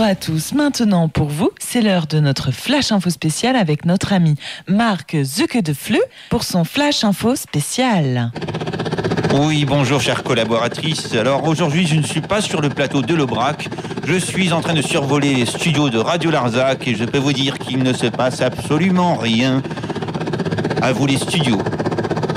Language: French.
à tous. Maintenant, pour vous, c'est l'heure de notre Flash Info spécial avec notre ami Marc Zucke-de-Fleu pour son Flash Info spécial. Oui, bonjour chère collaboratrice. Alors aujourd'hui, je ne suis pas sur le plateau de l'Aubrac. Je suis en train de survoler les studios de Radio Larzac et je peux vous dire qu'il ne se passe absolument rien. À vous les studios.